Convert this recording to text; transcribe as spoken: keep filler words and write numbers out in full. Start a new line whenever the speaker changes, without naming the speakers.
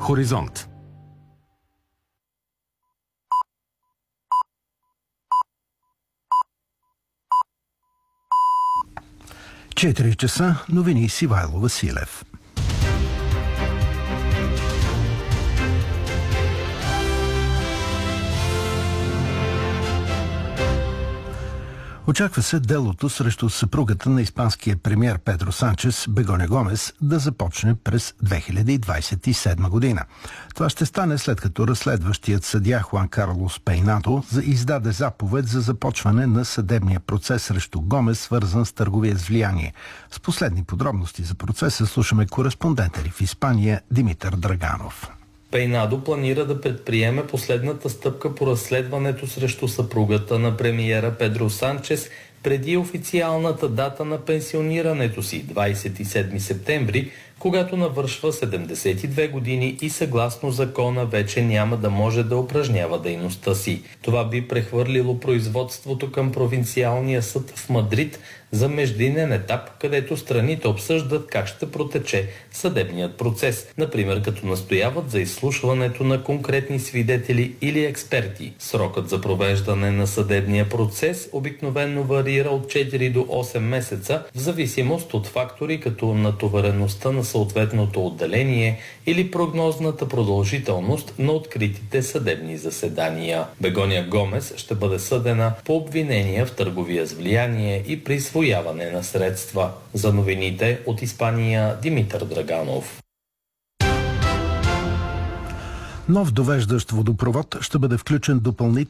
Хоризонт.
четири часа, новини с Ивайло Василев. Очаква се делото срещу съпругата на испанския премиер Педро Санчес, Бегоня Гомес, да започне през две хиляди двадесет и седма година. Това ще стане след като разследващият съдия Хуан Карлос Пейнадо издаде заповед за започване на съдебния процес срещу Гомес, свързан с търговия с влияние. С последни подробности за процеса слушаме кореспондента в Испания Димитър Драганов.
Пейнадо планира да предприеме последната стъпка по разследването срещу съпругата на премиера Педро Санчес преди официалната дата на пенсионирането си – двадесет и седми септември, когато навършва седемдесет и две години и съгласно закона вече няма да може да упражнява дейността си. Това би прехвърлило производството към провинциалния съд в Мадрид за междинен етап, където страните обсъждат как ще протече съдебният процес, например като настояват за изслушването на конкретни свидетели или експерти. Срокът за провеждане на съдебния процес обикновено варира от четири до осем месеца, в зависимост от фактори като натовареността на съответното отделение или прогнозната продължителност на откритите съдебни заседания. Бегоня Гомес ще бъде съдена по обвинения в търговия с влияние и присвояване на средства. За новините от Испания Димитър Драганов.
Нов довеждащ водопровод ще бъде включен допълнително